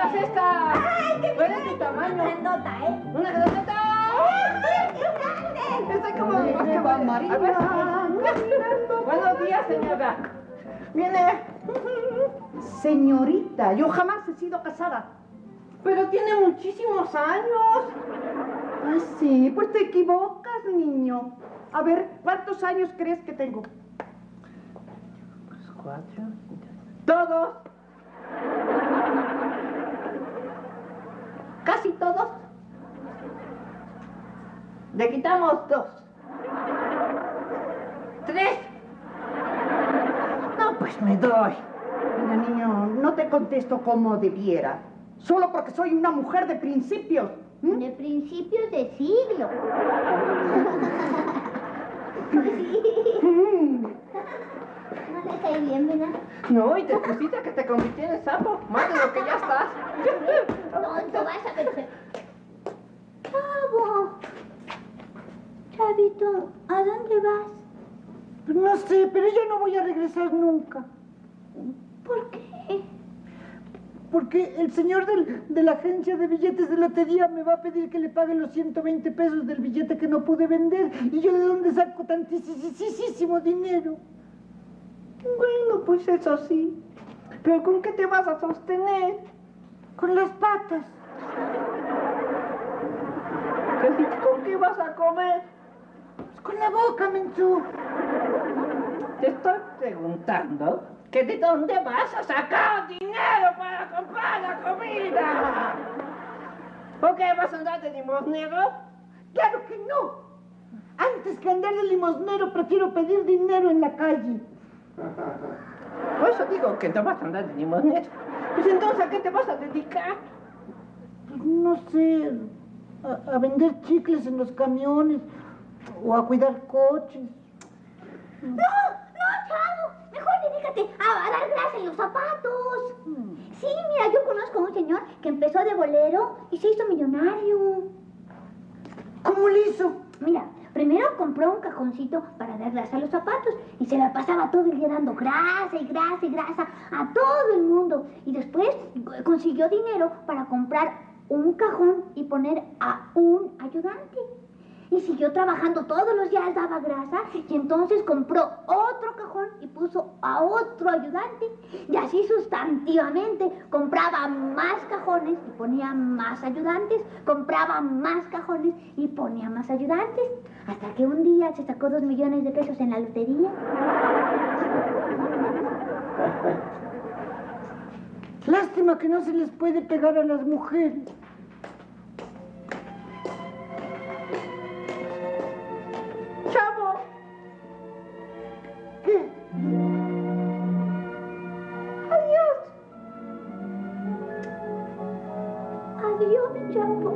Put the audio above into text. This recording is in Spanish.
¡Todas estas! ¡Ay, qué ¿Cuál es tu tamaño? grandota, ¿eh? ¡Una grandota! ¡Ay, qué grande! Está como Eva María. A ver. Buenos días, señora. Viene. Señorita, yo jamás he sido casada. Pero tiene muchísimos años. Ah, sí, pues te equivocas, niño. A ver, ¿cuántos años crees que tengo? Pues 4. Todos. Casi todos. Le quitamos 2. 3. No, pues me doy. Mira, niño, no te contesto como debiera. Solo porque soy una mujer de principios. ¿Mm? De principios de siglo. No le cae bien, ¿verdad? No, y te pusiste que te convirtió en sapo. Más de lo que ya estás. Tonto, vas a ver. Chavo. Chavito, ¿a dónde vas? No sé, pero yo no voy a regresar nunca. ¿Por qué? Porque el señor de la agencia de billetes de lotería me va a pedir que le pague los 120 pesos del billete que no pude vender. ¿Y yo de dónde saco tantísimo dinero? Bueno, pues eso sí. ¿Pero con qué te vas a sostener? Con las patas. ¿Con qué vas a comer? Pues con la boca, menso. Te estoy preguntando que de dónde vas a sacar dinero para comprar la comida. ¿O qué vas a andar de limosnero? ¡Claro que no! Antes que andar de limosnero, prefiero pedir dinero en la calle. Por eso digo que no vas a andar de limosnero. Pues entonces, ¿a qué te vas a dedicar? Pues no sé, a vender chicles en los camiones o a cuidar coches. No, chavo. Mejor dedícate a dar grasa en los zapatos. Sí, mira, yo conozco a un señor que empezó de bolero y se hizo millonario. ¿Cómo le hizo? Mira, primero compró un cajoncito para dar grasa a los zapatos y se la pasaba todo el día dando grasa y grasa y grasa a todo el mundo. Y después consiguió dinero para comprar un cajón y poner a un ayudante. Y siguió trabajando todos los días, daba grasa, y entonces compró otro cajón y puso a otro ayudante. Y así sustantivamente compraba más cajones y ponía más ayudantes, compraba más cajones y ponía más ayudantes. Hasta que un día se sacó 2 millones de pesos en la lotería. Lástima que no se les puede pegar a las mujeres. ¡Chavo! ¿Qué? Adiós. Adiós, mi chavo.